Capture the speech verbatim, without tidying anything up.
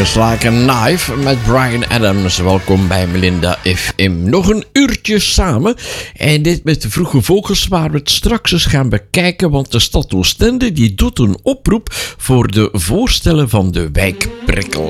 Geslagen Knife met Bryan Adams. Welkom bij Melinda F M. Nog een uurtje samen. En dit met de Vroege Vogels waar we het straks eens gaan bekijken. Want de stad Oostende die doet een oproep voor de voorstellen van de wijkprikkel.